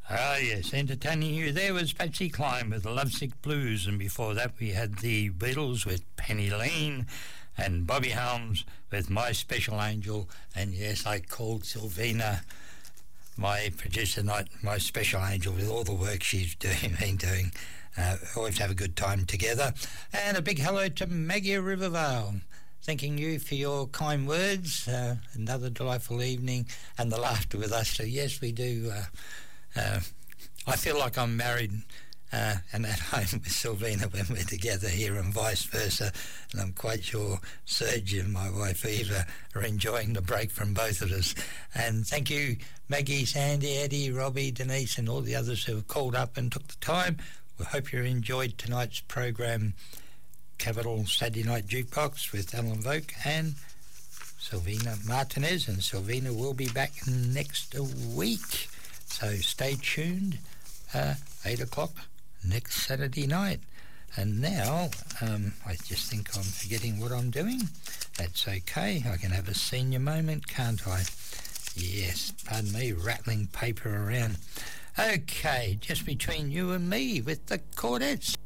Ah, yes, entertaining you there was Patsy Cline with Lovesick Blues, and before that we had the Beatles with Penny Lane and Bobby Helms with My Special Angel. And yes, I called Sylvina, my producer tonight, my special angel, with all the work she's been doing. Always have a good time together. And a big hello to Maggie of Rivervale. Thanking you for your kind words. Another delightful evening and the laughter with us. So yes, we do. I feel like I'm married and at home with Sylvina when we're together here, and vice versa. And I'm quite sure Serge and my wife Eva are enjoying the break from both of us. And thank you, Maggie, Sandy, Eddie, Robbie, Denise, and all the others who have called up and took the time. We hope you enjoyed tonight's program, Capital Saturday Night Jukebox with Alan Voke and Sylvina Martinez. And Sylvina will be back next week. So stay tuned, 8 o'clock next Saturday night. And now, I just think I'm forgetting what I'm doing. That's okay. I can have a senior moment, can't I? Yes, pardon me, rattling paper around. Okay, just between you and me with the Chordettes.